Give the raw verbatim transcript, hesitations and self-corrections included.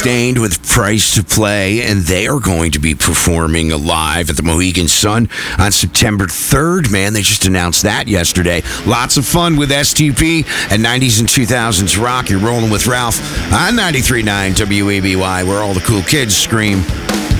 Sustained with Price to Play, and they are going to be performing live at the Mohegan Sun on September third, man. They just announced that yesterday. Lots of fun with S T P and nineties and two thousands rock. You're rolling with Ralph on ninety-three point nine W A B Y, where all the cool kids scream.